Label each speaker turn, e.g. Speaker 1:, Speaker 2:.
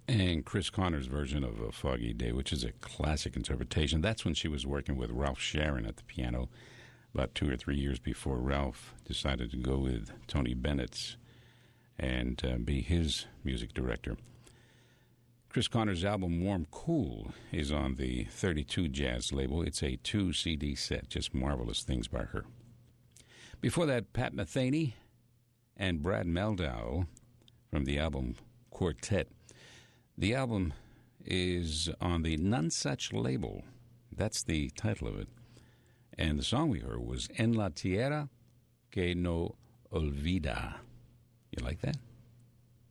Speaker 1: And Chris Connor's version of A Foggy Day, which is a classic interpretation. That's when she was working with Ralph Sharon at the piano, about 2 or 3 years before Ralph decided to go with Tony Bennett and be his music director. Chris Connor's album Warm Cool is on the 32 Jazz label. It's a 2-CD set, just marvelous things by her. Before that, Pat Metheny and Brad Mehldau from the album Quartet. The album is on the Nonesuch label. That's the title of it. And the song we heard was En la Tierra que no olvida. You like that?